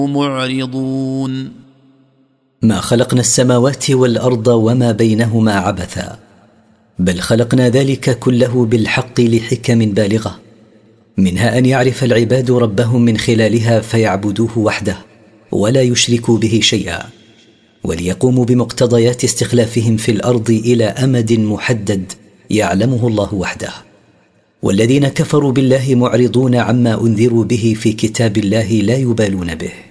معرضون. ما خلقنا السماوات والأرض وما بينهما عبثا، بل خلقنا ذلك كله بالحق لحكم بالغة، منها أن يعرف العباد ربهم من خلالها فيعبدوه وحده ولا يشركوا به شيئا، وليقوموا بمقتضيات استخلافهم في الأرض إلى أمد محدد يعلمه الله وحده. والذين كفروا بالله معرضون عما أنذروا به في كتاب الله لا يبالون به.